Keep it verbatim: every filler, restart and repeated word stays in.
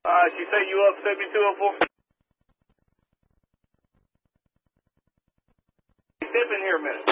Uh, she say you up seventy-two oh four? Step in here a minute.